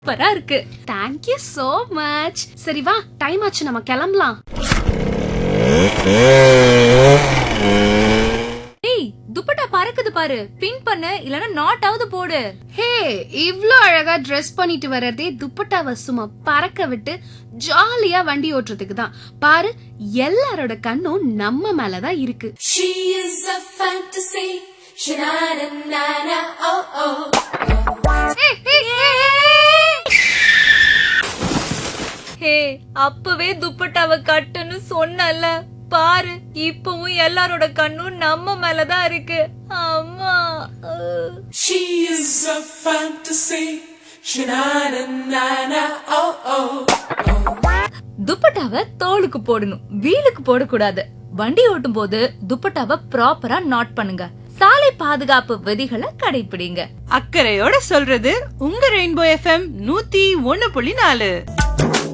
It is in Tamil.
சூப்பரா இருக்கு. Thank you so much. சரி வா, டைம் ஆச்சு, நம்ம கிளம்பலாம். ஏய், துப்பட்டா பறக்குது பாரு. பின் பண்ணு, இல்லனா நாட் ஆவது போடு. ஹே, இவ்ளோ அழகா ட்ரெஸ் பண்ணிட்டு வரதே துப்பட்டாவை சும்மா பறக்க விட்டு ஜாலியா வண்டி ஓட்டுறதுக்கு தான். பாரு, எல்லாரோட கண்ணும் நம்ம மேலதான் இருக்கு. She is a fantasy. Sha-na-na-na-na, oh oh. ஹே, அப்பவே துப்பட்டாவை கட்டுன்னு சொன்னல. பாரு, இப்பவும் எல்லாரோட கண்ணும் நம்ம மேலதான் இருக்கு. அம்மா. She is a fantasy. Sha-na-na-na-na, oh oh. துப்பட்டாவை தோலுக்கு போடணும், வீலுக்கு போடக்கூடாது. வண்டி ஓட்டும் போது துப்பட்டாவை ப்ராப்பரா நாட் பண்ணுங்க. சாலை பாதுகாப்பு விதிகளை கடைபிடிங்க. அக்கறையோட சொல்றது உங்க ரெயின்போ FM 101.4.